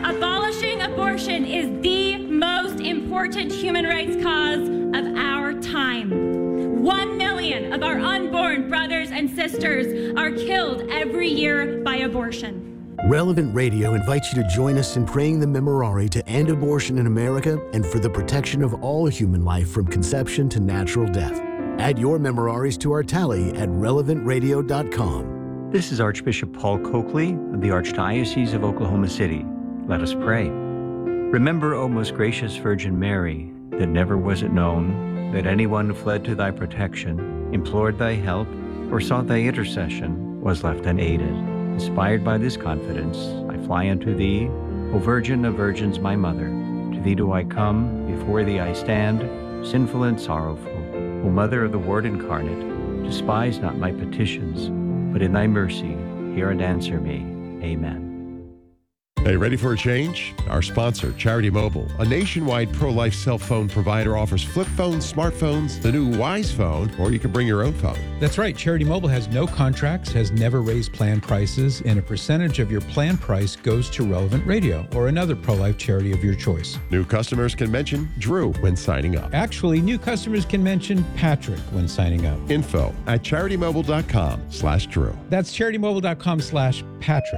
Abolishing abortion is the most important human rights cause of our time. 1 million of our unborn brothers and sisters are killed every year by abortion. Relevant Radio invites you to join us in praying the Memorare to end abortion in America and for the protection of all human life from conception to natural death. Add your Memoraries to our tally at relevantradio.com. This is Archbishop Paul Coakley of the Archdiocese of Oklahoma City. Let us pray. Remember, O most gracious Virgin Mary, that never was it known that anyone who fled to thy protection, implored thy help, or sought thy intercession was left unaided. Inspired by this confidence, I fly unto thee, O Virgin of Virgins, my Mother. To thee do I come, before thee I stand, sinful and sorrowful. O Mother of the Word incarnate, despise not my petitions, but in thy mercy hear and answer me. Amen. Hey, ready for a change? Our sponsor, Charity Mobile, a nationwide pro-life cell phone provider, offers flip phones, smartphones, the new Wise phone, or you can bring your own phone. That's right. Charity Mobile has no contracts, has never raised plan prices, and a percentage of your plan price goes to Relevant Radio or another pro-life charity of your choice. New customers can mention Drew when signing up. Actually, new customers can mention Patrick when signing up. Info at CharityMobile.com/Drew. That's CharityMobile.com/Patrick.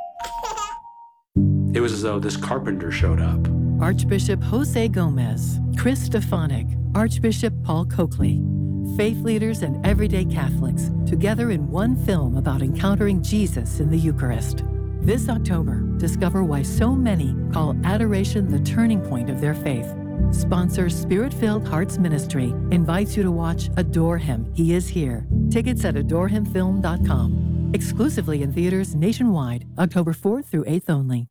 It was as though this carpenter showed up. Archbishop Jose Gomez, Chris Stefanik, Archbishop Paul Coakley. Faith leaders and everyday Catholics together in one film about encountering Jesus in the Eucharist. This October, discover why so many call adoration the turning point of their faith. Sponsor Spirit-Filled Hearts Ministry invites you to watch Adore Him, He Is Here. Tickets at adorehimfilm.com. Exclusively in theaters nationwide, October 4th through 8th only.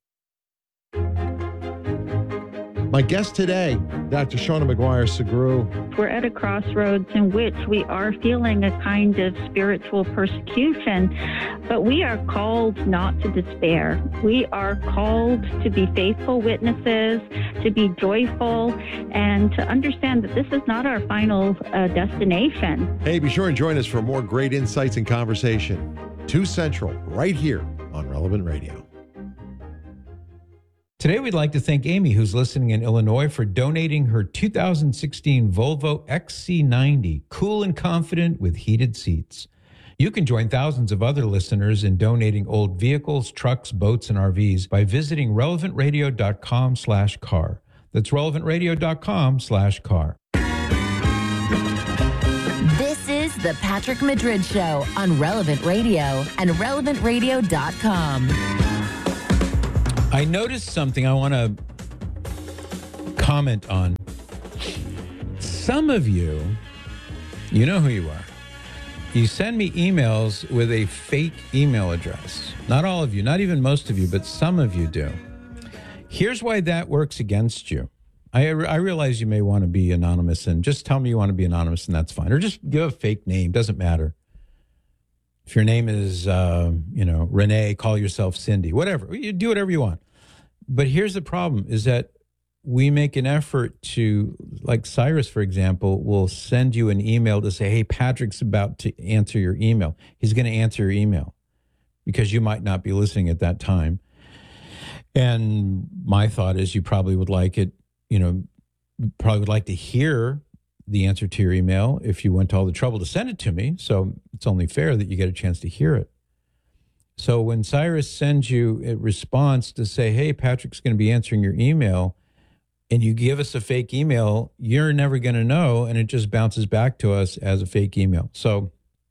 My guest today, Dr. Shauna McGuire-Segru. We're at a crossroads in which we are feeling a kind of spiritual persecution, but we are called not to despair. We are called to be faithful witnesses, to be joyful, and to understand that this is not our final destination. Hey, be sure and join us for more great insights and conversation. 2 Central, right here on Relevant Radio. Today, we'd like to thank Amy, who's listening in Illinois, for donating her 2016 Volvo XC90, cool and confident with heated seats. You can join thousands of other listeners in donating old vehicles, trucks, boats, and RVs by visiting relevantradio.com/car. That's relevantradio.com/car. This is the Patrick Madrid Show on Relevant Radio and relevantradio.com. I noticed something I want to comment on. Some of you, you know who you are. You send me emails with a fake email address. Not all of you, not even most of you, but some of you do. Here's why that works against you. I realize you may want to be anonymous, and just tell me you want to be anonymous, and that's fine. Or just give a fake name, doesn't matter. If your name is, Renee, call yourself Cindy, whatever. You do whatever you want. But here's the problem, is that we make an effort to, like Cyrus, for example, will send you an email to say, hey, Patrick's about to answer your email. He's going to answer your email because you might not be listening at that time. And my thought is you probably would like it, probably would like to hear the answer to your email if you went to all the trouble to send it to me. So it's only fair that you get a chance to hear it. So when Cyrus sends you a response to say, hey, Patrick's going to be answering your email, and you give us a fake email, you're never going to know, and it just bounces back to us as a fake email. So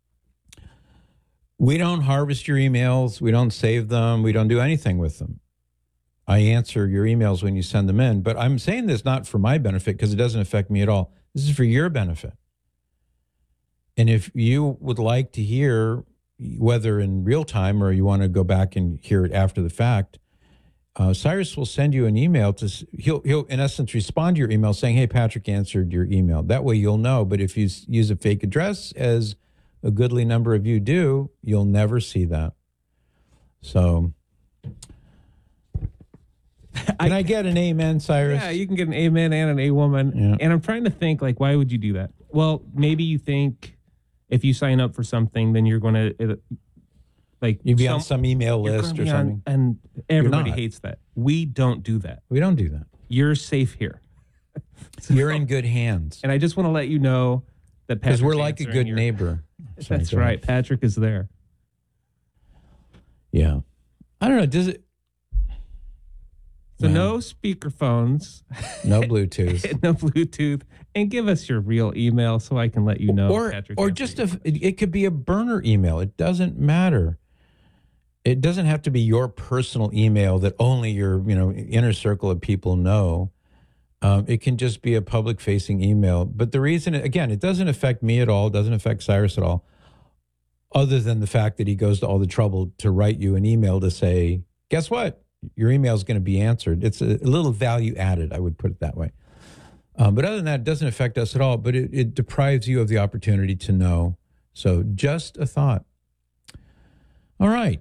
we don't harvest your emails. We don't save them. We don't do anything with them. I answer your emails when you send them in, but I'm saying this not for my benefit because it doesn't affect me at all. This is for your benefit. And if you would like to hear, whether in real time or you want to go back and hear it after the fact, Cyrus will send you an email. He'll in essence respond to your email saying, hey, Patrick answered your email. That way you'll know. But if you use a fake address, as a goodly number of you do, you'll never see that. So can I get an amen, Cyrus? Yeah, you can get an amen and an a-woman. Yeah. And I'm trying to think, why would you do that? Well, maybe you think if you sign up for something, then you're going to Like You'd be on some email you're list gonna or be on- something. and everybody not. hates that. We don't do that. We don't do that. You're safe here. You're in good hands. And I just want to let you know that Because Patrick's we're like a answering good your- neighbor. Sorry, That's go ahead. right. Patrick is there. Yeah. I don't know. Does it? So Well, no speakerphones, no Bluetooth. no Bluetooth, and give us your real email so I can let you know. Patrick or answered just your- it could be a burner email. It doesn't matter. It doesn't have to be your personal email that only your inner circle of people know. It can just be a public facing email. But the reason, again, it doesn't affect me at all. It doesn't affect Cyrus at all. Other than the fact that he goes to all the trouble to write you an email to say, guess what? Your email is going to be answered. It's a little value added, I would put it that way. But other than that, it doesn't affect us at all. But it deprives you of the opportunity to know. So just a thought. All right,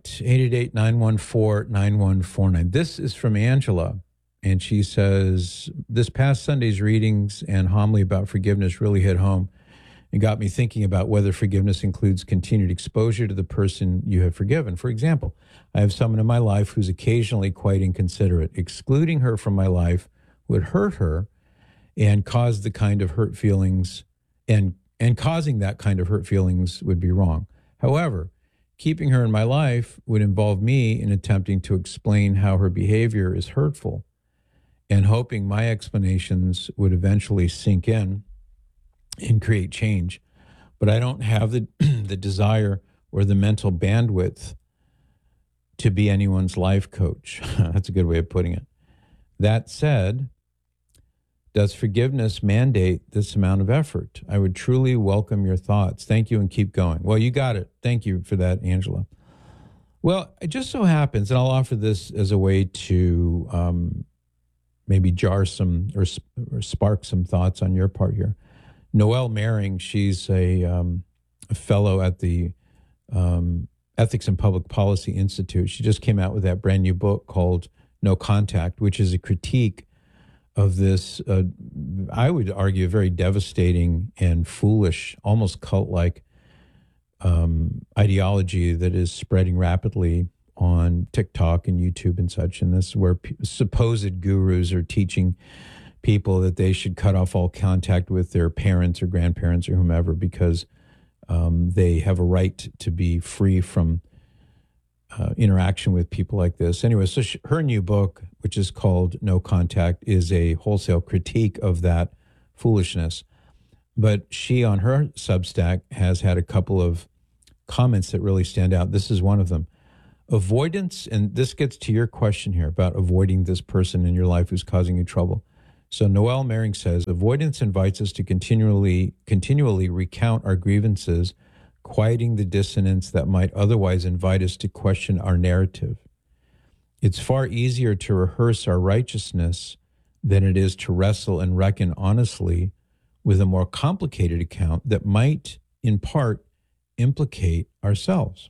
888-914-9149. This is from Angela, and she says, this past Sunday's readings and homily about forgiveness really hit home. It got me thinking about whether forgiveness includes continued exposure to the person you have forgiven. For example, I have someone in my life who's occasionally quite inconsiderate. Excluding her from my life would hurt her and cause the kind of hurt feelings, and causing that kind of hurt feelings would be wrong. However, keeping her in my life would involve me in attempting to explain how her behavior is hurtful and hoping my explanations would eventually sink in and create change. But I don't have the desire or the mental bandwidth to be anyone's life coach. That's a good way of putting it. That said, does forgiveness mandate this amount of effort? I would truly welcome your thoughts. Thank you, and keep going. Well, you got it. Thank you for that, Angela. Well, it just so happens, and I'll offer this as a way to maybe jar some or spark some thoughts on your part here. Noelle Mering, she's a fellow at the Ethics and Public Policy Institute. She just came out with that brand new book called No Contact, which is a critique of this, I would argue, very devastating and foolish, almost cult-like ideology that is spreading rapidly on TikTok and YouTube and such. And this is where supposed gurus are teaching people that they should cut off all contact with their parents or grandparents or whomever because they have a right to be free from interaction with people like this. Anyway, so her new book, which is called No Contact, is a wholesale critique of that foolishness. But she, on her Substack, has had a couple of comments that really stand out. This is one of them. Avoidance, and this gets to your question here about avoiding this person in your life who's causing you trouble. So Noelle Mering says, avoidance invites us to continually recount our grievances, quieting the dissonance that might otherwise invite us to question our narrative. It's far easier to rehearse our righteousness than it is to wrestle and reckon honestly with a more complicated account that might, in part, implicate ourselves.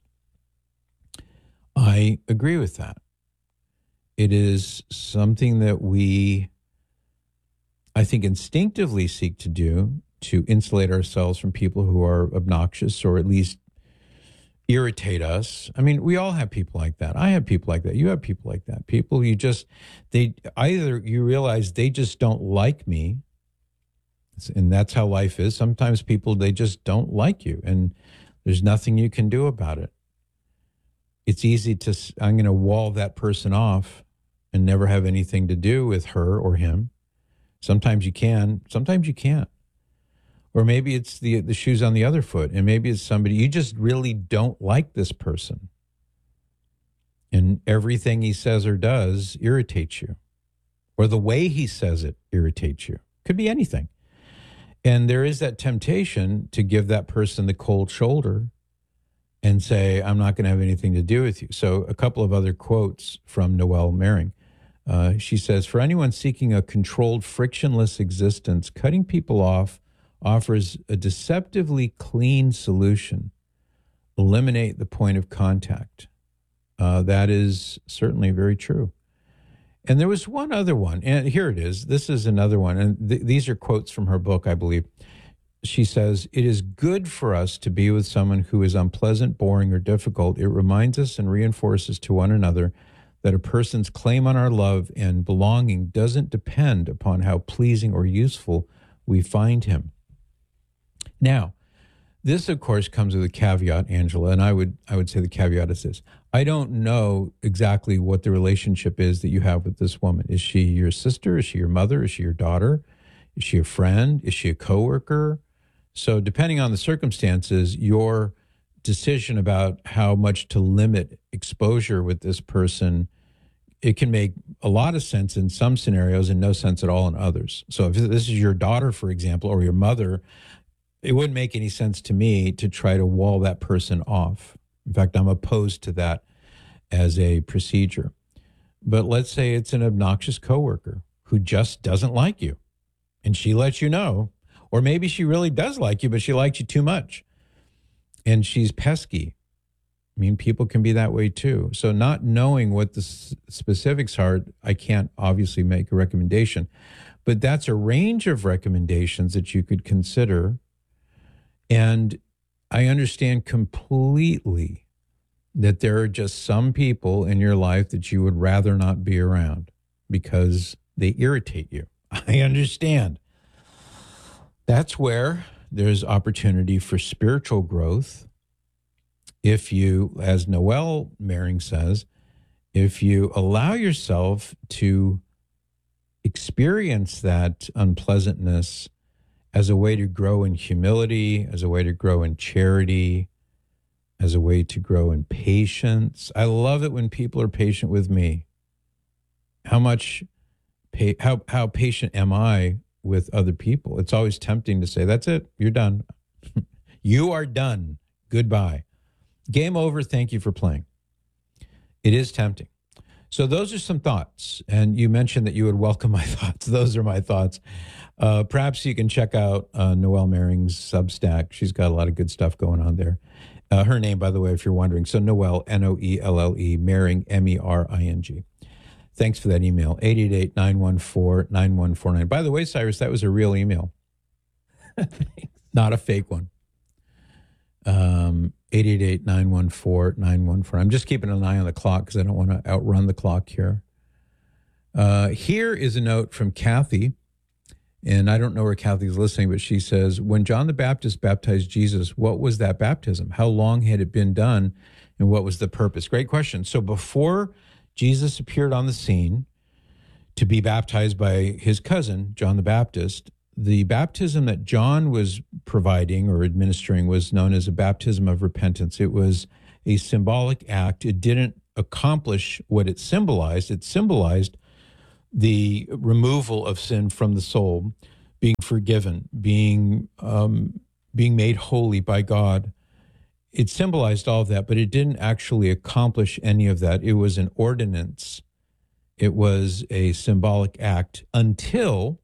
I agree with that. It is something that we, I think, instinctively seek to do to insulate ourselves from people who are obnoxious or at least irritate us. I mean, we all have people like that. I have people like that. You have people like that. People you realize they just don't like me, and that's how life is. Sometimes people, they just don't like you, and there's nothing you can do about it. It's easy to, I'm going to wall that person off and never have anything to do with her or him. Sometimes you can, sometimes you can't. Or maybe it's the shoes on the other foot, and maybe it's somebody you just really don't like this person. And everything he says or does irritates you. Or the way he says it irritates you. Could be anything. And there is that temptation to give that person the cold shoulder and say, I'm not going to have anything to do with you. So a couple of other quotes from Noelle Mering. She says, for anyone seeking a controlled, frictionless existence, cutting people off offers a deceptively clean solution. Eliminate the point of contact. That is certainly very true. And there was one other one, and here it is. This is another one, and these are quotes from her book, I believe. she says, it is good for us to be with someone who is unpleasant, boring, or difficult. It reminds us and reinforces to one another that a person's claim on our love and belonging doesn't depend upon how pleasing or useful we find him. Now, this, of course, comes with a caveat, Angela, and I would say the caveat is this. I don't know exactly what the relationship is that you have with this woman. Is she your sister? Is she your mother? Is she your daughter? Is she a friend? Is she a coworker? So depending on the circumstances, your decision about how much to limit exposure with this person, it can make a lot of sense in some scenarios and no sense at all in others. So if this is your daughter, for example, or your mother, it wouldn't make any sense to me to try to wall that person off. In fact, I'm opposed to that as a procedure. But let's say it's an obnoxious coworker who just doesn't like you, and she lets you know, or maybe she really does like you, but she likes you too much, and she's pesky. I mean, people can be that way too. So not knowing what the specifics are, I can't obviously make a recommendation, but that's a range of recommendations that you could consider. And I understand completely that there are just some people in your life that you would rather not be around because they irritate you. I understand. That's where there's opportunity for spiritual growth. If you, as Noel Mering says, if you allow yourself to experience that unpleasantness as a way to grow in humility, as a way to grow in charity, as a way to grow in patience. I love it when people are patient with me. How patient am I with other people? It's always tempting to say, that's it, you're done. You are done. Goodbye. Game over. Thank you for playing. It is tempting. So those are some thoughts. And you mentioned that you would welcome my thoughts. Those are my thoughts. Perhaps you can check out Noel Mering's Substack. She's got a lot of good stuff going on there. Her name, by the way, if you're wondering. So Noel, Noelle, Mering, Mering. Thanks for that email. 888-914-9149. By the way, Cyrus, that was a real email. Not a fake one. 888-914-9149. I'm just keeping an eye on the clock because I don't want to outrun the clock here. Here is a note from Kathy, and I don't know where Kathy's listening, but she says, when John the Baptist baptized Jesus, what was that baptism? How long had it been done, and what was the purpose? Great question. So before Jesus appeared on the scene to be baptized by his cousin, John the Baptist, the baptism that John was providing or administering was known as a baptism of repentance. It was a symbolic act. It didn't accomplish what it symbolized. It symbolized the removal of sin from the soul, being forgiven, being made holy by God. It symbolized all of that, but it didn't actually accomplish any of that. It was an ordinance. It was a symbolic act until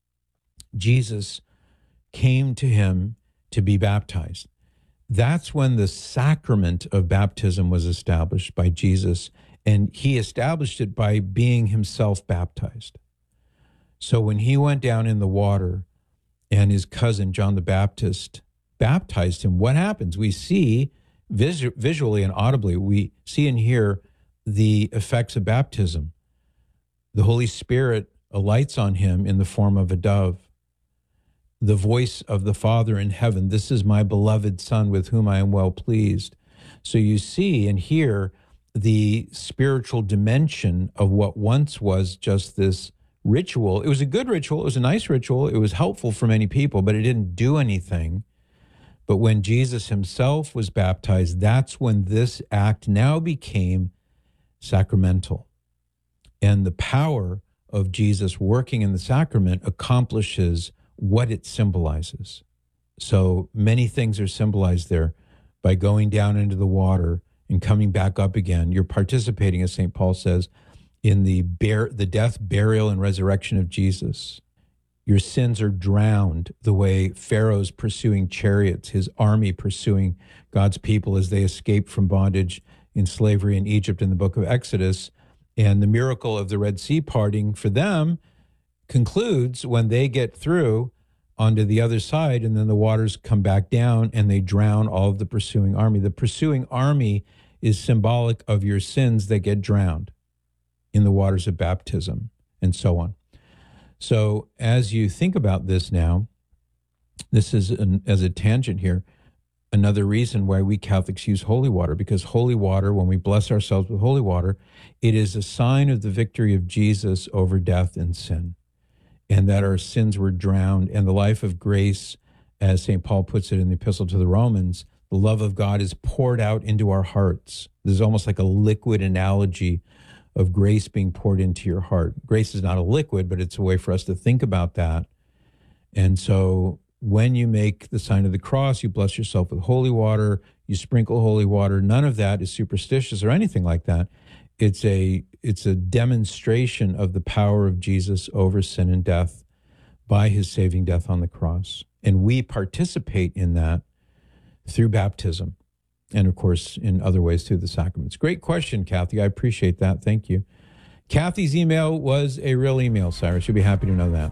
Jesus came to him to be baptized. That's when the sacrament of baptism was established by Jesus, and he established it by being himself baptized. So when he went down in the water and his cousin, John the Baptist, baptized him, what happens? We see visually and audibly, we see and hear the effects of baptism. The Holy Spirit alights on him in the form of a dove. The voice of the Father in heaven, this is my beloved Son with whom I am well pleased. So you see and hear the spiritual dimension of what once was just this ritual. It was a good ritual. It was a nice ritual. It was helpful for many people, but it didn't do anything. But when Jesus himself was baptized, that's when this act now became sacramental. And the power of Jesus working in the sacrament accomplishes what it symbolizes. So many things are symbolized there. By going down into the water and coming back up again, you're participating, as St. Paul says, in the death, burial, and resurrection of Jesus. Your sins are drowned the way Pharaoh's pursuing chariots, his army pursuing God's people as they escape from bondage in slavery in Egypt in the book of Exodus. And the miracle of the Red Sea parting for them concludes when they get through onto the other side, and then the waters come back down and they drown all of the pursuing army. The pursuing army is symbolic of your sins that get drowned in the waters of baptism and so on. So as you think about this now, this is, as a tangent here, another reason why we Catholics use holy water, because holy water, when we bless ourselves with holy water, it is a sign of the victory of Jesus over death and sin, and that our sins were drowned, and the life of grace, as St. Paul puts it in the Epistle to the Romans, the love of God is poured out into our hearts. This is almost like a liquid analogy of grace being poured into your heart. Grace is not a liquid, but it's a way for us to think about that. And so when you make the sign of the cross, you bless yourself with holy water, you sprinkle holy water. None of that is superstitious or anything like that. It's a demonstration of the power of Jesus over sin and death by his saving death on the cross. And we participate in that through baptism and, of course, in other ways through the sacraments. Great question, Kathy. I appreciate that. Thank you. Kathy's email was a real email, Cyrus. You'll be happy to know that.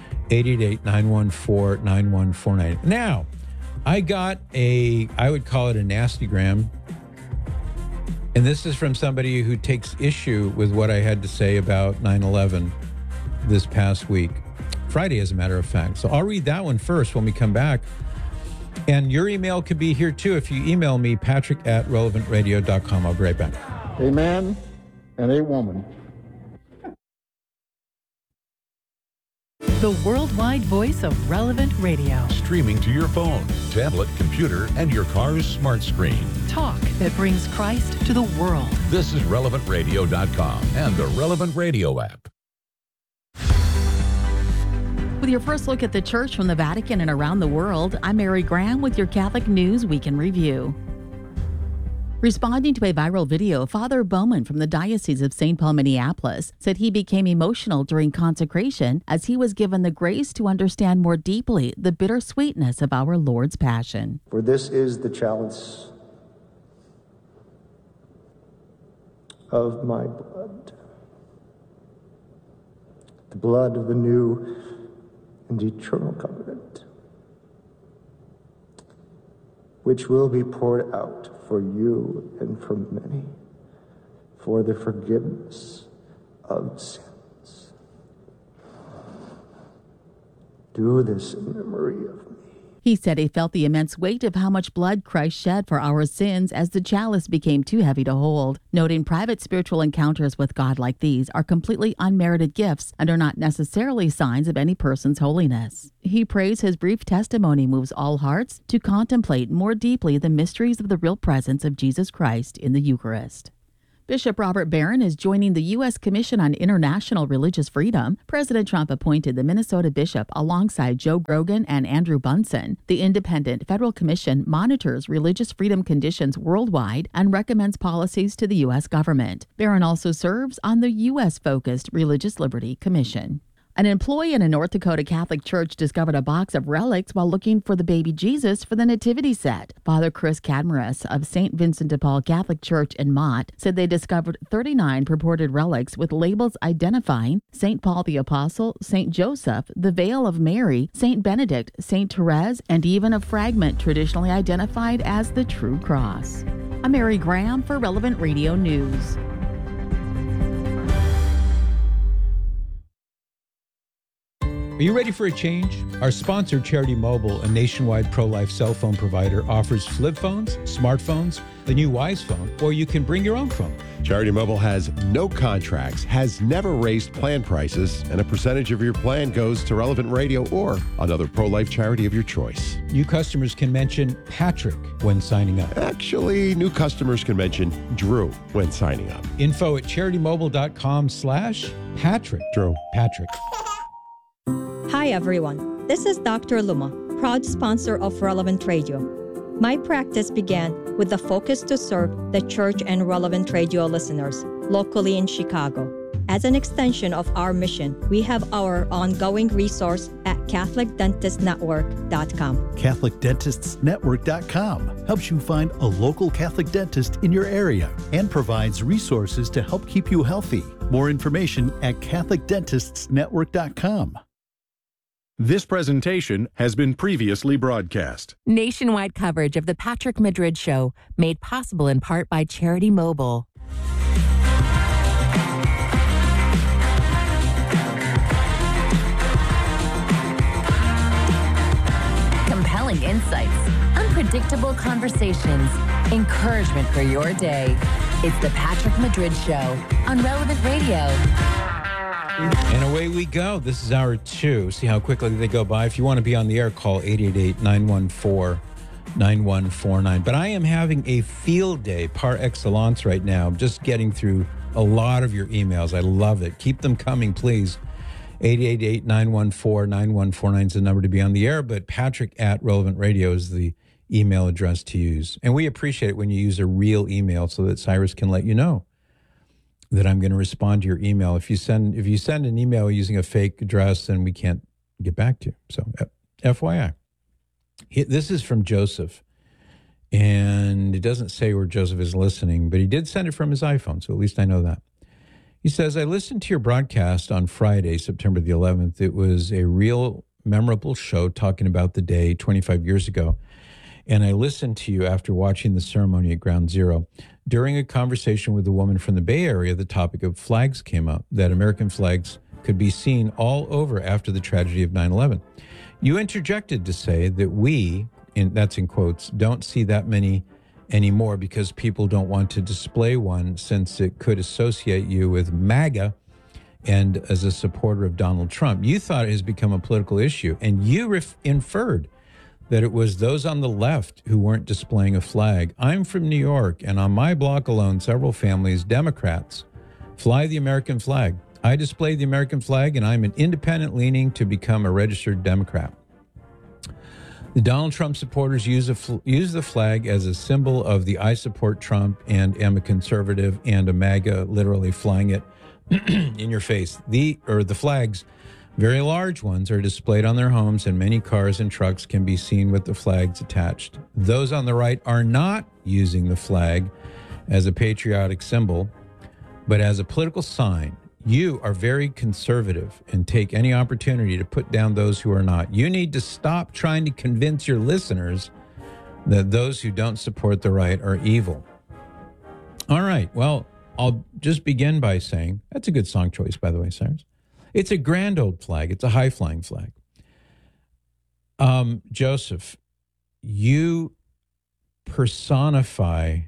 888-914-9149. Now, I got I would call it a nastygram. And this is from somebody who takes issue with what I had to say about 9/11 this past week. Friday, as a matter of fact. So I'll read that one first when we come back. And your email could be here too if you email me, patrick@relevantradio.com. I'll be right back. A man and a woman. The worldwide voice of Relevant Radio. Streaming to your phone, tablet, computer, and your car's smart screen. Talk that brings Christ to the world. This is relevantradio.com and the Relevant Radio app. With your first look at the church from the Vatican and around the world, I'm Mary Graham with your Catholic News Week in Review. Responding to a viral video, Father Bowman from the Diocese of St. Paul, Minneapolis, said he became emotional during consecration as he was given the grace to understand more deeply the bittersweetness of our Lord's Passion. For this is the chalice of my blood, the blood of the new and eternal covenant, which will be poured out for you and for many, for the forgiveness of sins. Do this in memory of me. He said he felt the immense weight of how much blood Christ shed for our sins as the chalice became too heavy to hold, noting private spiritual encounters with God like these are completely unmerited gifts and are not necessarily signs of any person's holiness. He prays his brief testimony moves all hearts to contemplate more deeply the mysteries of the real presence of Jesus Christ in the Eucharist. Bishop Robert Barron is joining the U.S. Commission on International Religious Freedom. President Trump appointed the Minnesota bishop alongside Joe Grogan and Andrew Bunson. The independent federal commission monitors religious freedom conditions worldwide and recommends policies to the U.S. government. Barron also serves on the U.S.-focused Religious Liberty Commission. An employee in a North Dakota Catholic church discovered a box of relics while looking for the baby Jesus for the nativity set. Father Chris Cadmaris of St. Vincent de Paul Catholic Church in Mott said they discovered 39 purported relics with labels identifying St. Paul the Apostle, St. Joseph, the Veil of Mary, St. Benedict, St. Therese, and even a fragment traditionally identified as the True Cross. I'm Mary Graham for Relevant Radio News. Are you ready for a change? Our sponsor, Charity Mobile, a nationwide pro-life cell phone provider, offers flip phones, smartphones, the new Wise phone, or you can bring your own phone. Charity Mobile has no contracts, has never raised plan prices, and a percentage of your plan goes to Relevant Radio or another pro-life charity of your choice. New customers can mention Patrick when signing up. Actually, new customers can mention Drew when signing up. Info at CharityMobile.com/Patrick. Drew. Patrick. Hi everyone, this is Dr. Luma, proud sponsor of Relevant Radio. My practice began with the focus to serve the church and Relevant Radio listeners locally in Chicago. As an extension of our mission, we have our ongoing resource at CatholicDentistNetwork.com. CatholicDentistsNetwork.com helps you find a local Catholic dentist in your area and provides resources to help keep you healthy. More information at CatholicDentistsNetwork.com. This presentation has been previously broadcast. Nationwide coverage of The Patrick Madrid Show, made possible in part by Charity Mobile. Compelling insights, unpredictable conversations, encouragement for your day. It's The Patrick Madrid Show on Relevant Radio. And away we go. This is hour 2. See how quickly they go by. If you want to be on the air, call 888-914-9149. But I am having a field day par excellence right now. I'm just getting through a lot of your emails. I love it. Keep them coming, please. 888-914-9149 is the number to be on the air, but Patrick@Relevant Radio is the email address to use. And we appreciate it when you use a real email so that Cyrus can let you know that I'm going to respond to your email. If you send an email using a fake address, then we can't get back to you. So FYI. This is from Joseph. And it doesn't say where Joseph is listening, but he did send it from his iPhone, so at least I know that. He says, I listened to your broadcast on Friday, September the 11th. It was a real memorable show talking about the day 25 years ago. And I listened to you after watching the ceremony at Ground Zero. During a conversation with a woman from the Bay Area, the topic of flags came up, that American flags could be seen all over after the tragedy of 9/11. You interjected to say that we, and that's in quotes, don't see that many anymore because people don't want to display one since it could associate you with MAGA and as a supporter of Donald Trump. You thought it has become a political issue, and you inferred that it was those on the left who weren't displaying a flag. I'm from New York, and on my block alone, several families, Democrats, fly the American flag. I display the American flag, and I'm an independent leaning to become a registered Democrat. The Donald Trump supporters use the flag as a symbol of the I support Trump and am a conservative and a MAGA, literally flying it in your face. The flags, very large ones, are displayed on their homes, and many cars and trucks can be seen with the flags attached. Those on the right are not using the flag as a patriotic symbol, but as a political sign. You are very conservative and take any opportunity to put down those who are not. You need to stop trying to convince your listeners that those who don't support the right are evil. All right, well, I'll just begin by saying, that's a good song choice, by the way, Cyrus. It's a grand old flag. It's a high-flying flag. Joseph, you personify,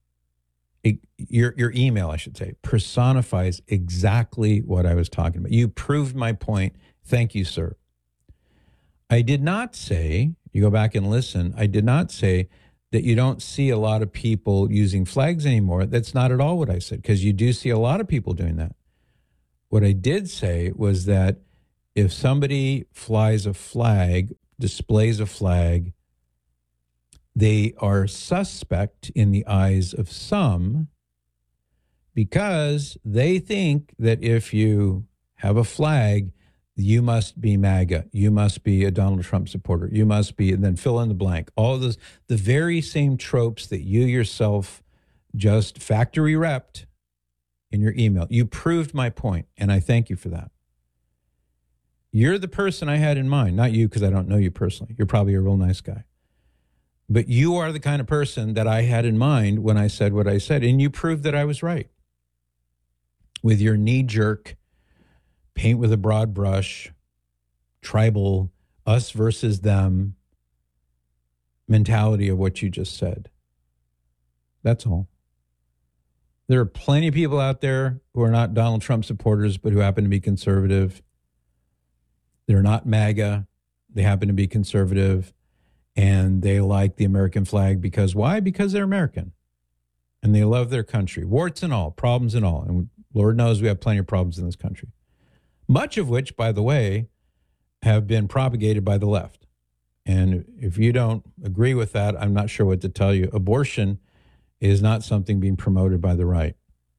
your email, I should say, personifies exactly what I was talking about. You proved my point. Thank you, sir. I did not say, you go back and listen, I did not say that you don't see a lot of people using flags anymore. That's not at all what I said, because you do see a lot of people doing that. What I did say was that if somebody flies a flag, displays a flag, they are suspect in the eyes of some because they think that if you have a flag, you must be MAGA, you must be a Donald Trump supporter, you must be, and then fill in the blank. All of those, the very same tropes that you yourself just factory repped in your email. You proved my point, and I thank you for that. You're the person I had in mind, not you, because I don't know you personally. You're probably a real nice guy. But you are the kind of person that I had in mind when I said what I said, and you proved that I was right. With your knee-jerk, paint with a broad brush, tribal, us versus them mentality of what you just said. That's all. There are plenty of people out there who are not Donald Trump supporters, but who happen to be conservative. They're not MAGA. They happen to be conservative, and they like the American flag because why? Because they're American, and they love their country, warts and all, problems and all. And Lord knows we have plenty of problems in this country, much of which, by the way, have been propagated by the left. And if you don't agree with that, I'm not sure what to tell you. Abortion is not something being promoted by the right.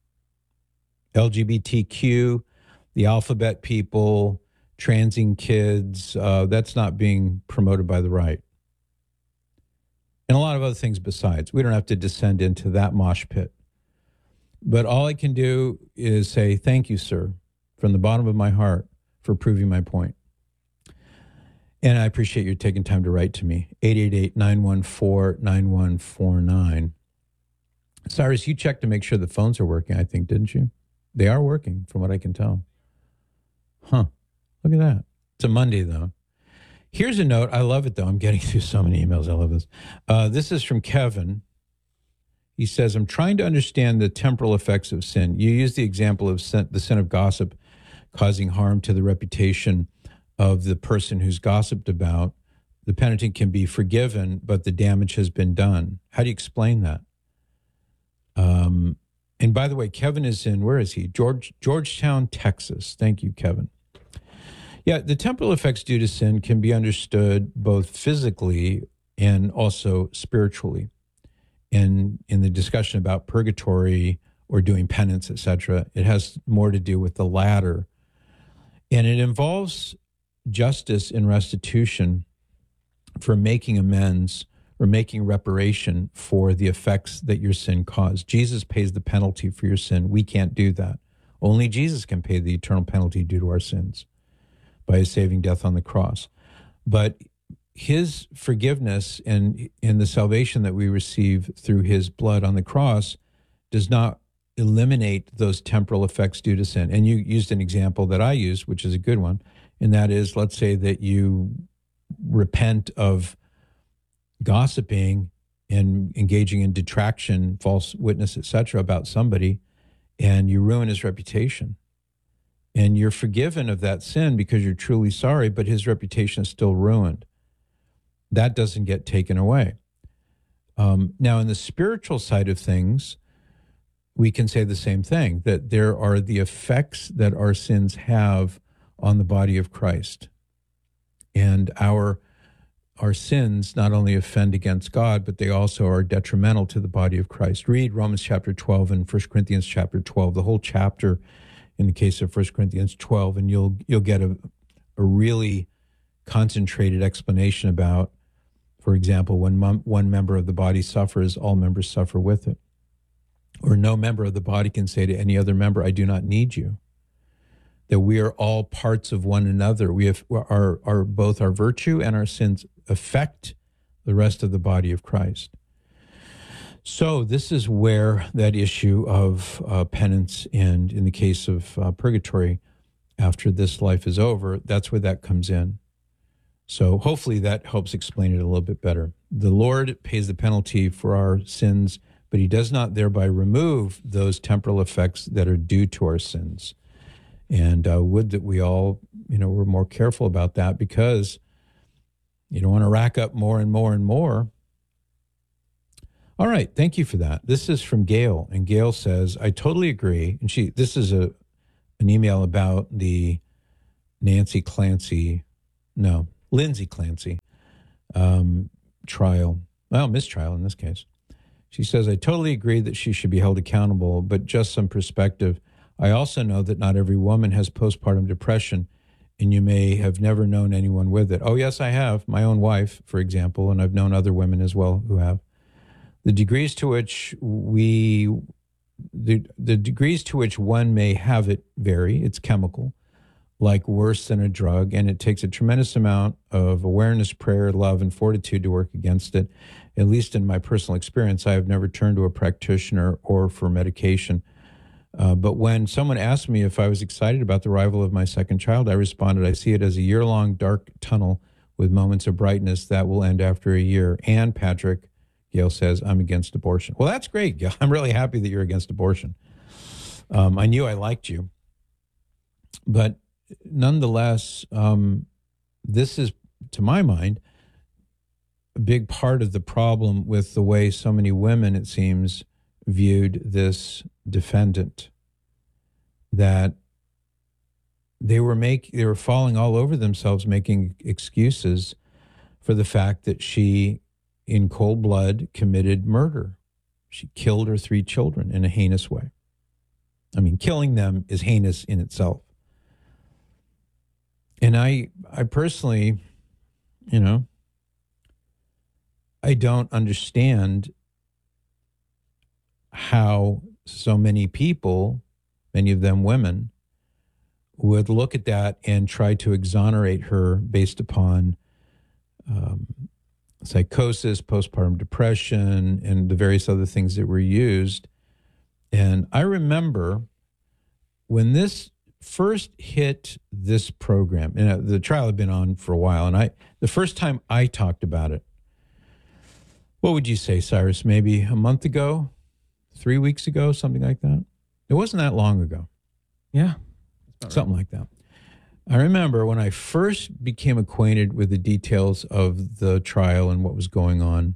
LGBTQ, the alphabet people, transing kids, that's not being promoted by the right. And a lot of other things besides. We don't have to descend into that mosh pit. But all I can do is say thank you, sir, from the bottom of my heart for proving my point. And I appreciate you taking time to write to me. 888-914-9149. Cyrus, you checked to make sure the phones are working, I think, didn't you? They are working, from what I can tell. Huh. Look at that. It's a Monday, though. Here's a note. I love it, though. I'm getting through so many emails. I love this. This is from Kevin. He says, I'm trying to understand the temporal effects of sin. You use the example of the sin of gossip causing harm to the reputation of the person who's gossiped about. The penitent can be forgiven, but the damage has been done. How do you explain that? And by the way, Kevin is in, where is he? Georgetown, Texas. Thank you, Kevin. Yeah, the temporal effects due to sin can be understood both physically and also spiritually. And in the discussion about purgatory or doing penance, etc., it has more to do with the latter. And it involves justice and restitution for making amends or making reparation for the effects that your sin caused. Jesus pays the penalty for your sin. We can't do that. Only Jesus can pay the eternal penalty due to our sins by his saving death on the cross. But his forgiveness and the salvation that we receive through his blood on the cross does not eliminate those temporal effects due to sin. And you used an example that I used, which is a good one, and that is, let's say that you repent of gossiping and engaging in detraction, false witness, etc., about somebody, and you ruin his reputation. And you're forgiven of that sin because you're truly sorry, but his reputation is still ruined. That doesn't get taken away. Now, in the spiritual side of things, we can say the same thing, that there are the effects that our sins have on the body of Christ. And our sins not only offend against God, but they also are detrimental to the body of Christ. Read Romans chapter 12 and 1 Corinthians chapter 12, the whole chapter in the case of 1 Corinthians 12, and you'll get a really concentrated explanation about, for example, when one member of the body suffers, all members suffer with it. Or no member of the body can say to any other member, I do not need you. That we are all parts of one another. We have both our virtue and our sins affect the rest of the body of Christ. So this is where that issue of penance and, in the case of purgatory, after this life is over, that's where that comes in. So hopefully that helps explain it a little bit better. The Lord pays the penalty for our sins, but he does not thereby remove those temporal effects that are due to our sins. And would that we all, were more careful about that, because you don't want to rack up more and more and more. All right, thank you for that. This is from Gail, and Gail says, I totally agree. And this is an email about the Lindsay Clancy trial, mistrial in this case. She says, I totally agree that she should be held accountable, but just some perspective. I also know that not every woman has postpartum depression, and you may have never known anyone with it. Oh, yes, I have. My own wife, for example, and I've known other women as well who have. The degrees to which the degrees to which one may have it vary. It's chemical, like worse than a drug, and it takes a tremendous amount of awareness, prayer, love, and fortitude to work against it. At least in my personal experience, I have never turned to a practitioner or for medication. But when someone asked me if I was excited about the arrival of my second child, I responded, I see it as a year-long dark tunnel with moments of brightness that will end after a year. And Patrick, Gail says, I'm against abortion. Well, that's great, Gail. I'm really happy that you're against abortion. I knew I liked you. But nonetheless, this is, to my mind, a big part of the problem with the way so many women, it seems, viewed this defendant, that they were falling all over themselves, making excuses for the fact that she, in cold blood, committed murder. She killed her 3 children in a heinous way. I mean, killing them is heinous in itself. And I personally, I don't understand how so many people, many of them women, would look at that and try to exonerate her based upon psychosis, postpartum depression, and the various other things that were used. And I remember when this first hit this program, and the trial had been on for a while, and the first time I talked about it, what would you say, Cyrus, maybe a month ago, 3 weeks ago, something like that? It wasn't that long ago. Yeah. Something like that. I remember when I first became acquainted with the details of the trial and what was going on,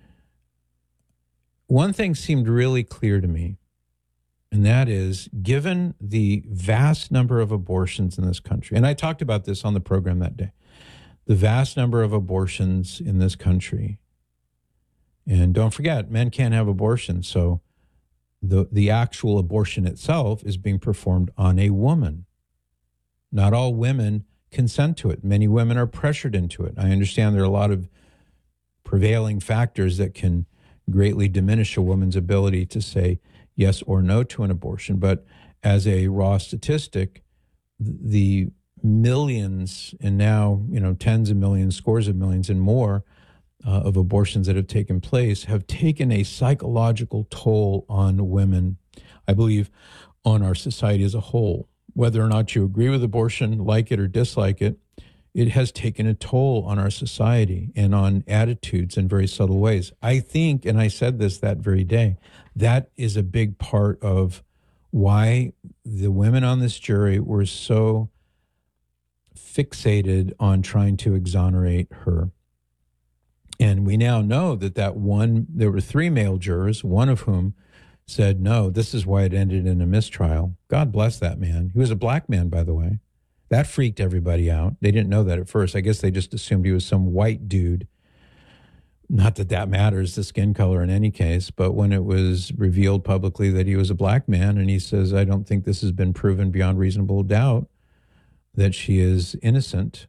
one thing seemed really clear to me, and that is, given the vast number of abortions in this country, and I talked about this on the program that day, the vast number of abortions in this country, and don't forget, men can't have abortions, so the actual abortion itself is being performed on a woman. Not all women consent to it. Many women are pressured into it. I understand there are a lot of prevailing factors that can greatly diminish a woman's ability to say yes or no to an abortion. But as a raw statistic, the millions and now, tens of millions, scores of millions and more of abortions that have taken place have taken a psychological toll on women, I believe, on our society as a whole. Whether or not you agree with abortion, like it or dislike it, it has taken a toll on our society and on attitudes in very subtle ways. I think, and I said this that very day, that is a big part of why the women on this jury were so fixated on trying to exonerate her. And we now know that there were 3 male jurors, one of whom said, no, this is why it ended in a mistrial. God bless that man. He was a black man, by the way. That freaked everybody out. They didn't know that at first. I guess they just assumed he was some white dude. Not that that matters, the skin color in any case, but when it was revealed publicly that he was a black man, and he says, I don't think this has been proven beyond reasonable doubt that she is innocent.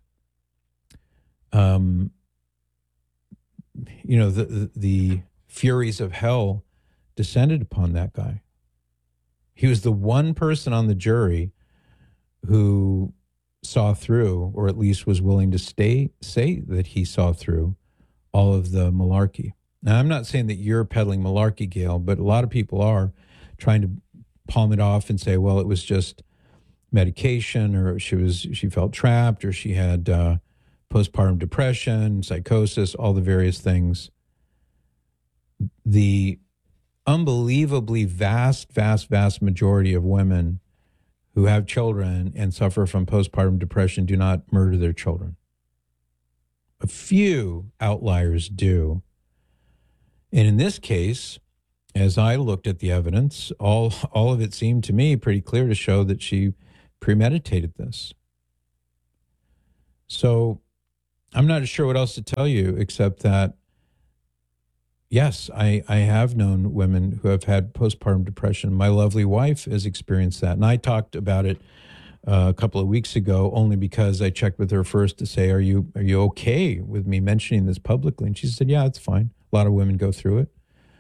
The furies of hell descended upon that guy. He was the one person on the jury who saw through, or at least was willing to say that he saw through all of the malarkey. Now, I'm not saying that you're peddling malarkey, Gail, but a lot of people are trying to palm it off and say, well, it was just medication, or she felt trapped, or she had postpartum depression, psychosis, all the various things. The unbelievably vast majority of women who have children and suffer from postpartum depression do not murder their children. A few outliers do. And in this case, as I looked at the evidence, all of it seemed to me pretty clear to show that she premeditated this. So I'm not sure what else to tell you except that, yes, I have known women who have had postpartum depression. My lovely wife has experienced that. And I talked about it a couple of weeks ago only because I checked with her first to say, are you okay with me mentioning this publicly? And she said, yeah, it's fine. A lot of women go through it.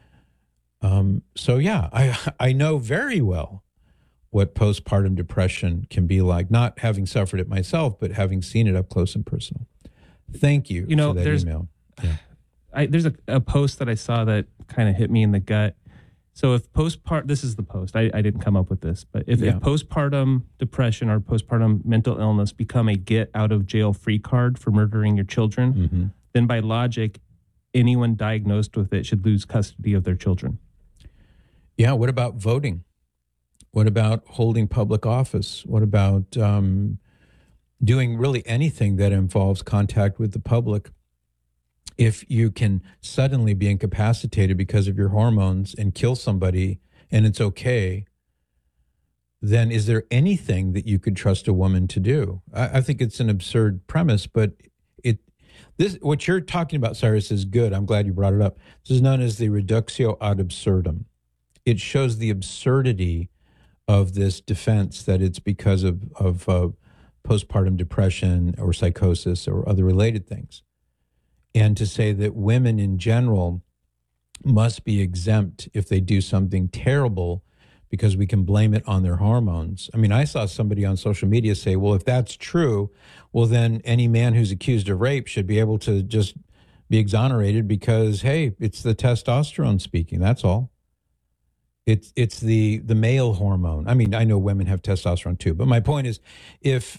So yeah, I know very well what postpartum depression can be like, not having suffered it myself, but having seen it up close and personal. Thank you for that email. Yeah. There's a post that I saw that kind of hit me in the gut. So if this is the post, I didn't come up with this, but if postpartum depression or postpartum mental illness become a get out of jail free card for murdering your children, then by logic, anyone diagnosed with it should lose custody of their children. Yeah. What about voting? What about holding public office? What about doing really anything that involves contact with the public? If you can suddenly be incapacitated because of your hormones and kill somebody and it's okay, then is there anything that you could trust a woman to do? I think it's an absurd premise, but what you're talking about, Cyrus, is good. I'm glad you brought it up. This is known as the reductio ad absurdum. It shows the absurdity of this defense that it's because of postpartum depression or psychosis or other related things. And to say that women in general must be exempt if they do something terrible because we can blame it on their hormones. I mean, I saw somebody on social media say, well, if that's true, well, then any man who's accused of rape should be able to just be exonerated because, hey, it's the testosterone speaking. That's all. It's the male hormone. I mean, I know women have testosterone too, but my point is, if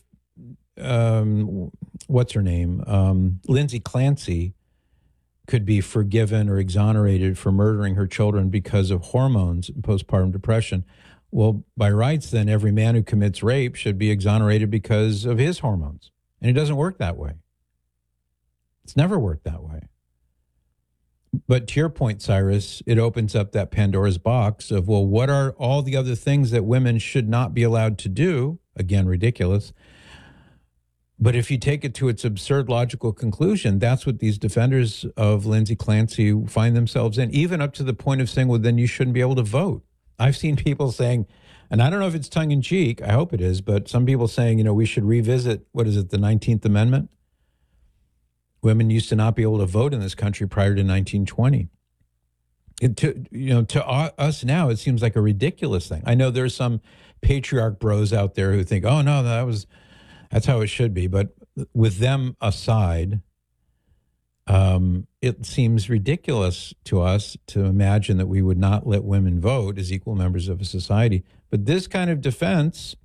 what's her name, Lindsay Clancy, could be forgiven or exonerated for murdering her children because of hormones and postpartum depression, well, by rights, then every man who commits rape should be exonerated because of his hormones. And it doesn't work that way. It's never worked that way. But to your point, Cyrus, it opens up that Pandora's box of, well, what are all the other things that women should not be allowed to do? Again, ridiculous. But if you take it to its absurd logical conclusion, that's what these defenders of Lindsay Clancy find themselves in, even up to the point of saying, well, then you shouldn't be able to vote. I've seen people saying, and I don't know if it's tongue in cheek, I hope it is, but some people saying, we should revisit, the 19th Amendment? Women used to not be able to vote in this country prior to 1920. To us now, it seems like a ridiculous thing. I know there's some patriarch bros out there who think, oh, no, that's how it should be. But with them aside, it seems ridiculous to us to imagine that we would not let women vote as equal members of a society. But this kind of defense,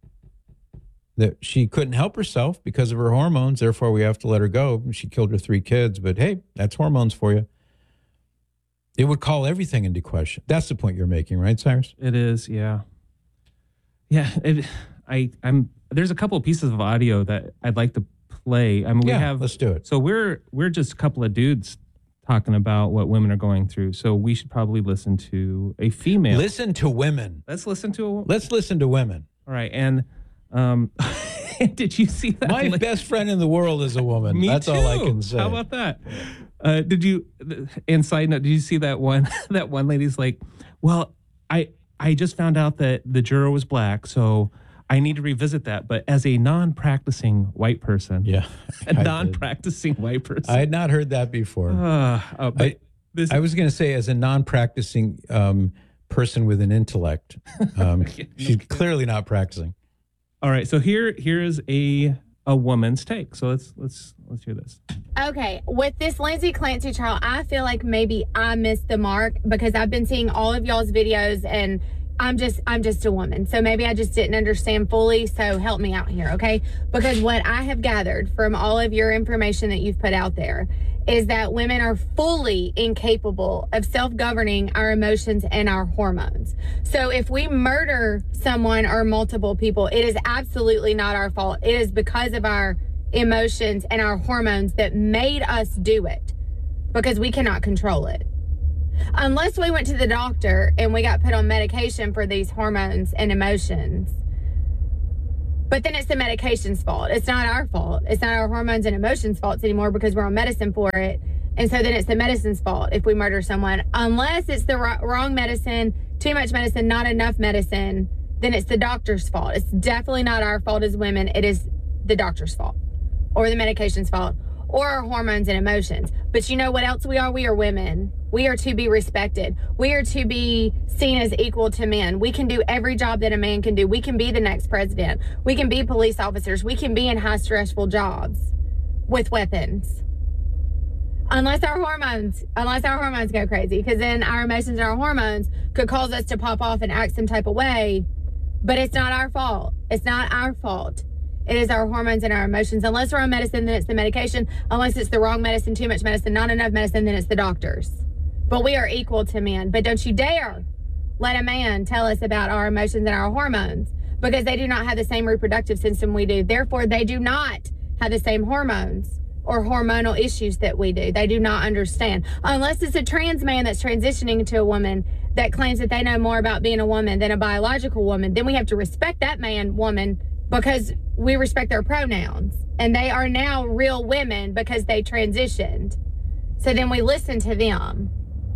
that she couldn't help herself because of her hormones, therefore we have to let her go. She killed her 3 kids, but hey, that's hormones for you. It would call everything into question. That's the point you're making, right, Cyrus? It is, yeah. Yeah, there's a couple of pieces of audio that I'd like to play. I mean, let's do it. So we're just a couple of dudes talking about what women are going through. So we should probably listen to a female. Listen to women. Let's listen to women. All right, and did you see that? My best friend in the world is a woman. Me That's too. all I can say. How about that? Did you? And side note, did you see that one? That one lady's like, "Well, I just found out that the juror was black, so I need to revisit that." But as a non-practicing white person, white person, I had not heard that before. But I was going to say, as a non-practicing person with an intellect, she's clearly not practicing. All right, so here is a woman's take. So let's hear this. Okay, with this Lindsay Clancy trial, I feel like maybe I missed the mark because I've been seeing all of y'all's videos and I'm just a woman. So maybe I just didn't understand fully. So help me out here, okay? Because what I have gathered from all of your information that you've put out there is that women are fully incapable of self-governing our emotions and our hormones. So if we murder someone or multiple people, it is absolutely not our fault. It is because of our emotions and our hormones that made us do it, because we cannot control it. Unless we went to the doctor and we got put on medication for these hormones and emotions. But then it's the medication's fault. It's not our fault. It's not our hormones and emotions' faults anymore because we're on medicine for it. And so then it's the medicine's fault if we murder someone. Unless it's the wrong medicine, too much medicine, not enough medicine, then it's the doctor's fault. It's definitely not our fault as women. It is the doctor's fault or the medication's fault or our hormones and emotions. But you know what else we are? We are women. We are to be respected. We are to be seen as equal to men. We can do every job that a man can do. We can be the next president. We can be police officers. We can be in high stressful jobs with weapons. Unless our hormones go crazy, because then our emotions and our hormones could cause us to pop off and act some type of way. But it's not our fault. It's not our fault. It is our hormones and our emotions. Unless we're on medicine, then it's the medication. Unless it's the wrong medicine, too much medicine, not enough medicine, then it's the doctors. But we are equal to men. But don't you dare let a man tell us about our emotions and our hormones, because they do not have the same reproductive system we do. Therefore, they do not have the same hormones or hormonal issues that we do. They do not understand. Unless it's a trans man that's transitioning into a woman that claims that they know more about being a woman than a biological woman, then we have to respect that man, woman, because we respect their pronouns. And they are now real women because they transitioned. So then we listen to them.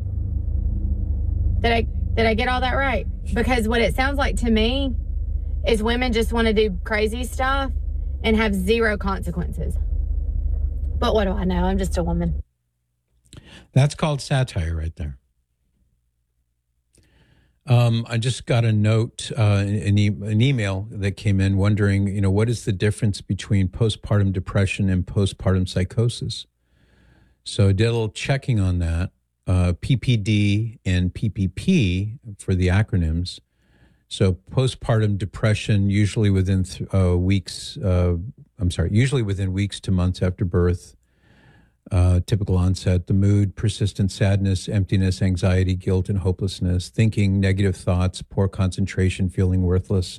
Did I get all that right? Because what it sounds like to me is women just want to do crazy stuff and have zero consequences. But what do I know? I'm just a woman. That's called satire right there. I just got a note, an email that came in wondering, what is the difference between postpartum depression and postpartum psychosis? So I did a little checking on that. PPD and PPP for the acronyms. So postpartum depression, usually within weeks to months after birth. Typical onset, the mood, persistent sadness, emptiness, anxiety, guilt, and hopelessness, thinking, negative thoughts, poor concentration, feeling worthless,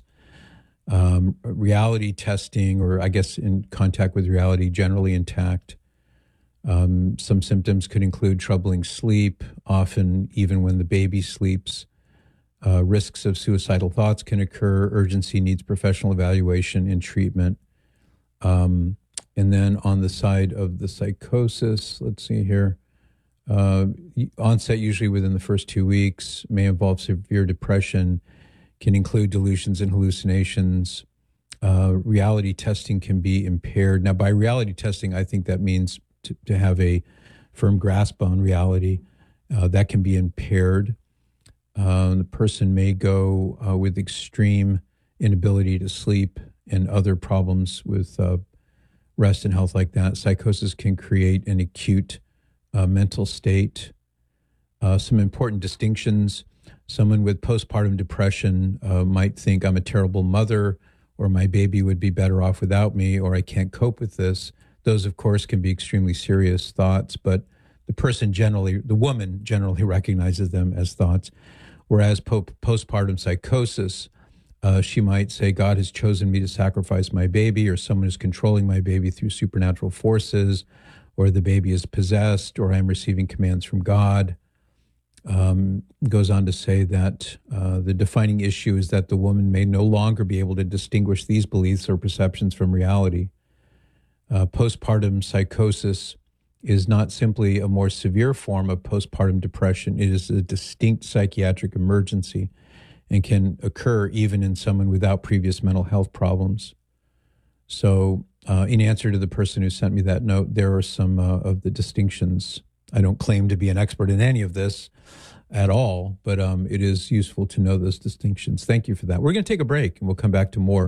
reality testing, or I guess in contact with reality, generally intact. Some symptoms could include troubling sleep, often even when the baby sleeps. Risks of suicidal thoughts can occur. Urgency needs professional evaluation and treatment. And then on the side of the psychosis, let's see here, onset usually within the first 2 weeks, may involve severe depression, can include delusions and hallucinations. Reality testing can be impaired. Now, by reality testing, I think that means to have a firm grasp on reality. That can be impaired. The person may go with extreme inability to sleep and other problems with rest and health like that. Psychosis can create an acute mental state. Some important distinctions. Someone with postpartum depression might think I'm a terrible mother, or my baby would be better off without me, or I can't cope with this. Those, of course, can be extremely serious thoughts, but the woman generally recognizes them as thoughts. Whereas postpartum psychosis, she might say, God has chosen me to sacrifice my baby, or someone is controlling my baby through supernatural forces, or the baby is possessed, or I'm receiving commands from God. Goes on to say that the defining issue is that the woman may no longer be able to distinguish these beliefs or perceptions from reality. Postpartum psychosis is not simply a more severe form of postpartum depression. It is a distinct psychiatric emergency and can occur even in someone without previous mental health problems. So in answer to the person who sent me that note, there are some of the distinctions. I don't claim to be an expert in any of this at all, but it is useful to know those distinctions. Thank you for that. We're going to take a break, and we'll come back to more.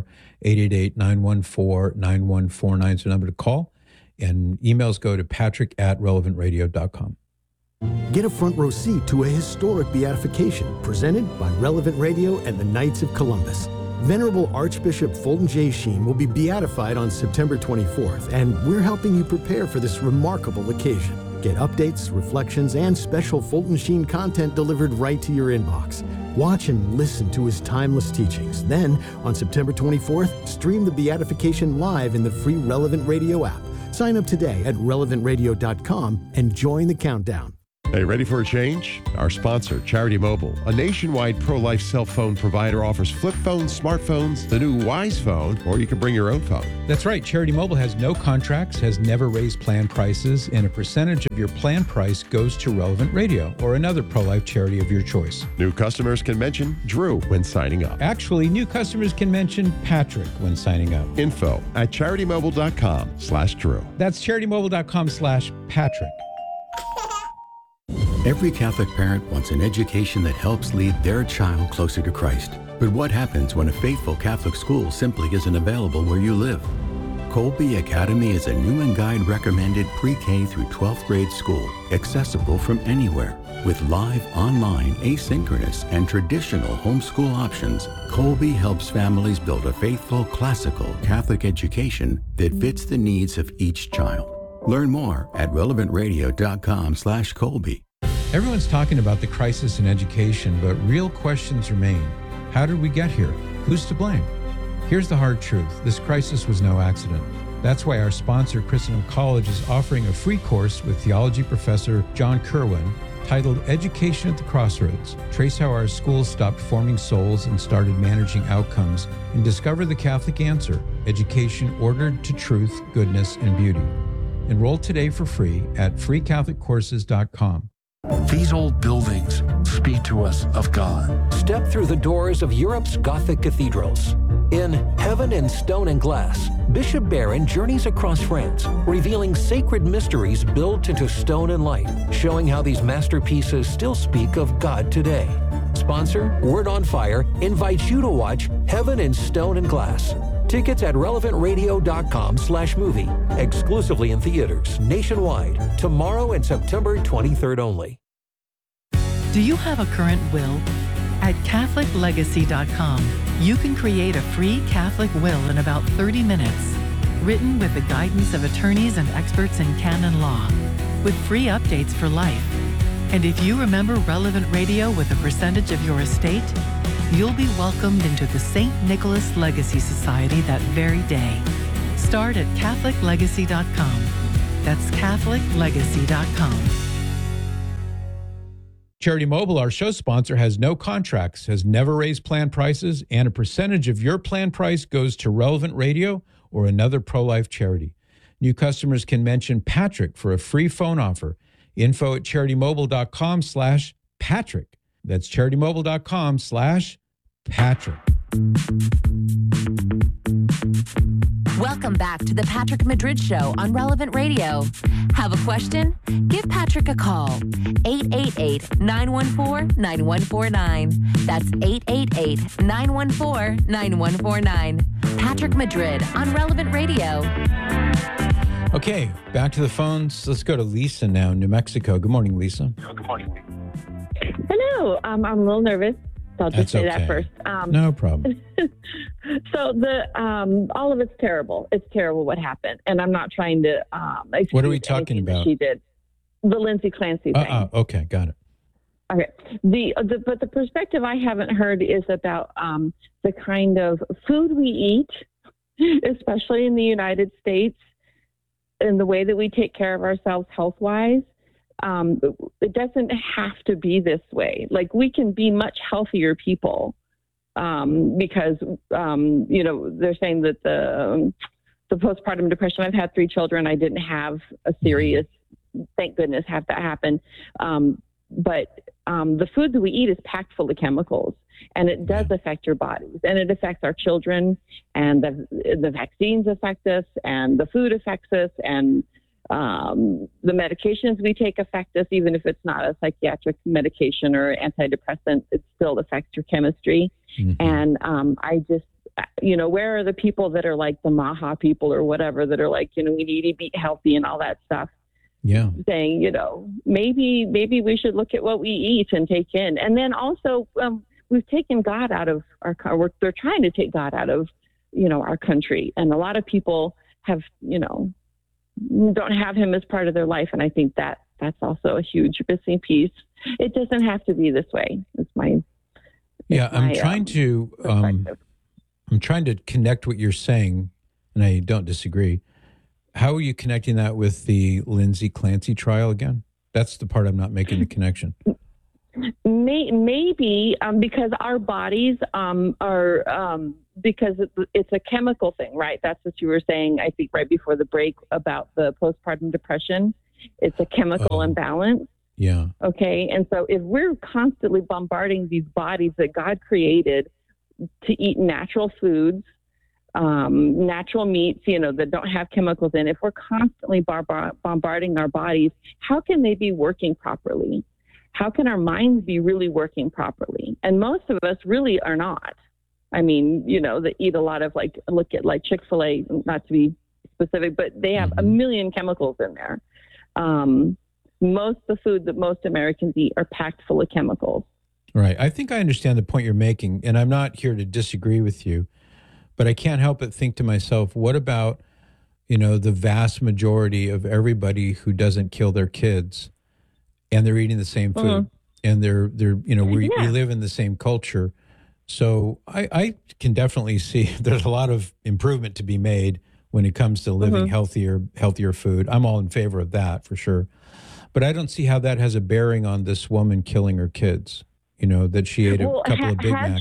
888-914-9149 is the number to call, and emails go to patrick@relevantradio.com. Get a front row seat to a historic beatification presented by Relevant Radio and the Knights of Columbus. Venerable Archbishop Fulton J. Sheen will be beatified on September 24th, and we're helping you prepare for this remarkable occasion. Get updates, reflections, and special Fulton Sheen content delivered right to your inbox. Watch and listen to his timeless teachings. Then, on September 24th, stream the beatification live in the free Relevant Radio app. Sign up today at relevantradio.com and join the countdown. Hey, ready for a change? Our sponsor, Charity Mobile, a nationwide pro-life cell phone provider, offers flip phones, smartphones, the new Wise phone, or you can bring your own phone. That's right. Charity Mobile has no contracts, has never raised plan prices, and a percentage of your plan price goes to Relevant Radio or another pro-life charity of your choice. New customers can mention Drew when signing up. Actually, new customers can mention Patrick when signing up. Info at CharityMobile.com/Drew. That's CharityMobile.com/Patrick. Every Catholic parent wants an education that helps lead their child closer to Christ. But what happens when a faithful Catholic school simply isn't available where you live? Colby Academy is a new and guide recommended pre-K through 12th grade school, accessible from anywhere. With live, online, asynchronous, and traditional homeschool options, Colby helps families build a faithful, classical Catholic education that fits the needs of each child. Learn more at relevantradio.com/Colby. Everyone's talking about the crisis in education, but real questions remain. How did we get here? Who's to blame? Here's the hard truth. This crisis was no accident. That's why our sponsor, Christendom College, is offering a free course with theology professor John Kerwin titled Education at the Crossroads. Trace how our schools stopped forming souls and started managing outcomes, and discover the Catholic answer: education ordered to truth, goodness, and beauty. Enroll today for free at freecatholiccourses.com. These old buildings speak to us of God. Step through the doors of Europe's Gothic cathedrals. In Heaven in Stone and Glass, Bishop Barron journeys across France, revealing sacred mysteries built into stone and light, showing how these masterpieces still speak of God today. sponsor, Word on Fire, invites you to watch Heaven in Stone and Glass. Tickets at relevantradio.com/movie. Exclusively in theaters nationwide. Tomorrow and September 23rd only. Do you have a current will? At CatholicLegacy.com, you can create a free Catholic will in about 30 minutes, written with the guidance of attorneys and experts in canon law, with free updates for life. And if you remember Relevant Radio with a percentage of your estate, you'll be welcomed into the St. Nicholas Legacy Society that very day. Start at CatholicLegacy.com. That's CatholicLegacy.com. Charity Mobile, our show sponsor, has no contracts, has never raised plan prices, and a percentage of your plan price goes to Relevant Radio or another pro-life charity. New customers can mention Patrick for a free phone offer. Info at CharityMobile.com/Patrick. That's CharityMobile.com/Patrick. Welcome back to the Patrick Madrid Show on Relevant Radio. Have a question? Give Patrick a call. 888-914-9149. That's 888-914-9149. Patrick Madrid on Relevant Radio. Okay, back to the phones. Let's go to Lisa now in New Mexico. Good morning, Lisa. Good morning. Hello. I'm a little nervous. So I'll just say that first. No problem. So all of it's terrible. It's terrible what happened, and I'm not trying to. What are we talking about? She did the Lindsay Clancy thing. Okay, got it. Okay. But the perspective I haven't heard is about the kind of food we eat, especially in the United States, and the way that we take care of ourselves health-wise. It doesn't have to be this way. Like, we can be much healthier people because, they're saying that the postpartum depression, I've had 3 children. I didn't have a serious, thank goodness, have that happen. But the food that we eat is packed full of chemicals, and it does affect your bodies, and it affects our children, and the vaccines affect us, and the food affects us, and the medications we take affect us. Even if it's not a psychiatric medication or antidepressant, it still affects your chemistry. And I just, where are the people that are like the Maha people or whatever that are like, we need to be healthy and all that stuff? Yeah. Saying, maybe we should look at what we eat and take in. And then also, we've taken God out of they're trying to take God out of, our country. And a lot of people have, don't have him as part of their life. And I think that's also a huge missing piece. It doesn't have to be this way. I'm trying to connect what you're saying, and I don't disagree. How are you connecting that with the Lindsay Clancy trial again? That's the part I'm not making the connection. Maybe because our bodies are because it's a chemical thing, right? That's what you were saying, I think, right before the break about the postpartum depression. It's a chemical imbalance. Yeah. Okay. And so if we're constantly bombarding these bodies that God created to eat natural foods, natural meats, that don't have chemicals in, if we're constantly bombarding our bodies, how can they be working properly? How can our minds be really working properly? And most of us really are not. I mean, they eat a lot of look at Chick-fil-A, not to be specific, but they have a million chemicals in there. Most of the food that most Americans eat are packed full of chemicals. Right. I think I understand the point you're making, and I'm not here to disagree with you, but I can't help but think to myself, what about, the vast majority of everybody who doesn't kill their kids, and they're eating the same food, and they're we live in the same culture. So I can definitely see there's a lot of improvement to be made when it comes to living healthier food. I'm all in favor of that for sure. But I don't see how that has a bearing on this woman killing her kids, that she ate a couple of Big Macs.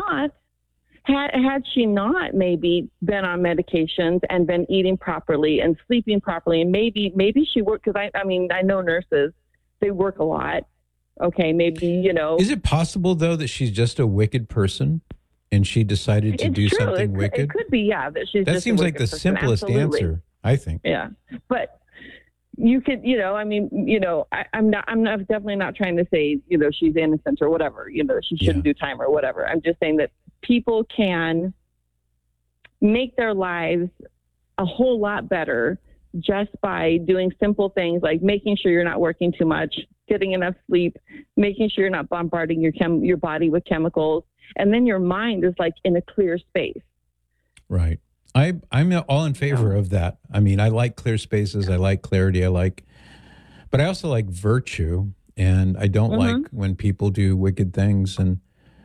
Had she not maybe been on medications and been eating properly and sleeping properly, and maybe she worked, because I know nurses, they work a lot. Okay, maybe, Is it possible, though, that she's just a wicked person and she decided to do something wicked? It could be, yeah. That seems like the simplest answer, I think. Yeah. But you could, I'm definitely not trying to say, she's innocent or whatever, she shouldn't do time or whatever. I'm just saying that people can make their lives a whole lot better just by doing simple things like making sure you're not working too much, getting enough sleep, making sure you're not bombarding your body with chemicals. And then your mind is like in a clear space. Right. I'm all in favor of that. I mean, I like clear spaces. I like clarity. But I also like virtue, and I don't like when people do wicked things. And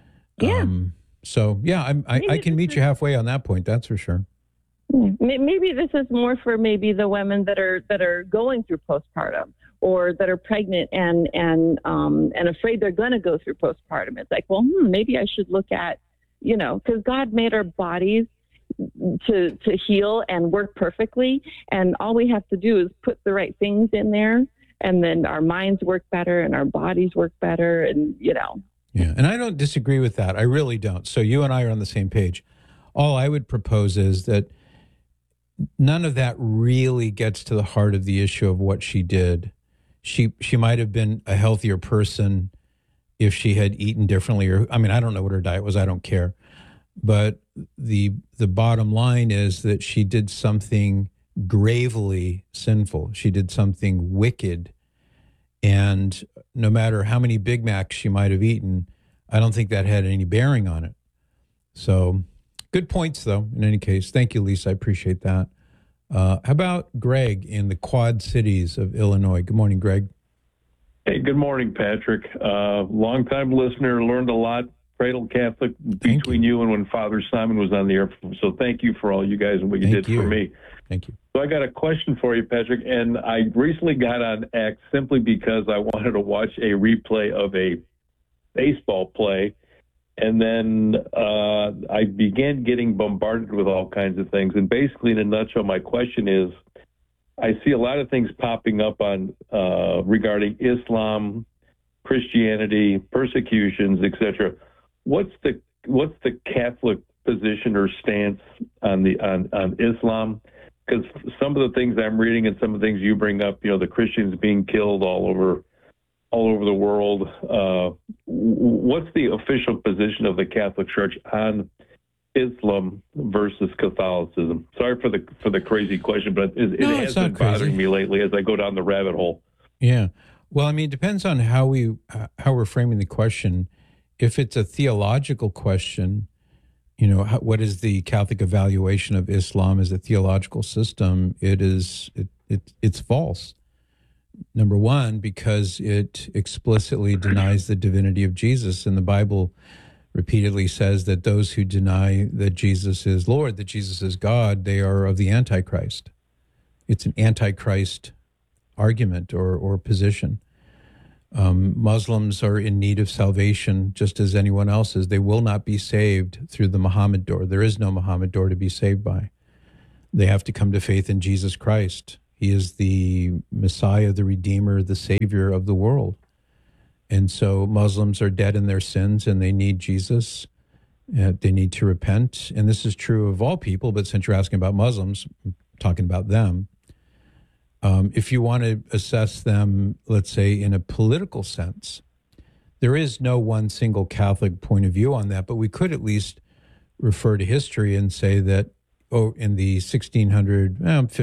I can meet you halfway on that point. That's for sure. Maybe this is more for maybe the women that are going through postpartum or that are pregnant and afraid they're going to go through postpartum. It's like, well, maybe I should look at, because God made our bodies to heal and work perfectly, and all we have to do is put the right things in there, and then our minds work better and our bodies work better, and Yeah, and I don't disagree with that. I really don't. So you and I are on the same page. All I would propose is that none of that really gets to the heart of the issue of what she did. She might have been a healthier person if she had eaten differently, or I don't know what her diet was. I don't care. But the bottom line is that she did something gravely sinful. She did something wicked. And no matter how many Big Macs she might have eaten, I don't think that had any bearing on it. So good points, though, in any case. Thank you, Lisa. I appreciate that. How about Greg in the Quad Cities of Illinois? Good morning, Greg. Hey, good morning, Patrick. Longtime listener, learned a lot. Cradle Catholic between you and when Father Simon was on the air. So thank you for all you guys and what you did for me. Thank you. So I got a question for you, Patrick. And I recently got on X simply because I wanted to watch a replay of a baseball play. And then I began getting bombarded with all kinds of things. And basically, in a nutshell, my question is, I see a lot of things popping up on regarding Islam, Christianity, persecutions, etc. What's the Catholic position or stance on Islam? Because some of the things I'm reading and some of the things you bring up, the Christians being killed all over the world. What's the official position of the Catholic Church on Islam versus Catholicism? Sorry for the crazy question, but it has been bothering me lately as I go down the rabbit hole. Yeah. Well, it depends on how we're framing the question. If it's a theological question, what is the Catholic evaluation of Islam as a theological system? It's false. Number one, because it explicitly denies the divinity of Jesus, and the Bible repeatedly says that those who deny that Jesus is Lord, that Jesus is God, they are of the Antichrist. It's an Antichrist argument or position. Muslims are in need of salvation just as anyone else is. They will not be saved through the Muhammad door. There is no Muhammad door to be saved by. They have to come to faith in Jesus Christ. He is the Messiah, the Redeemer, the Savior of the world. And so Muslims are dead in their sins and they need Jesus. They need to repent. And this is true of all people, but since you're asking about Muslims, I'm talking about them. If you want to assess them, let's say, in a political sense, there is no one single Catholic point of view on that, but we could at least refer to history and say that, in the 1600,